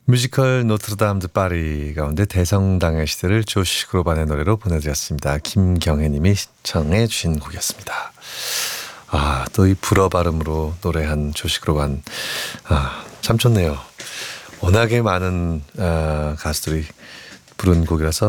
뮤지컬 노트르담 드 파리 가운데 대성당의 시대를 조시 그로반의 노래로 보내드렸습니다. 김경혜님이 시청해 주신 곡이었습니다. 아, 또 이 불어 발음으로 노래한 조시 그로반, 참 좋네요. 워낙에 많은 가수들이 부른 곡이라서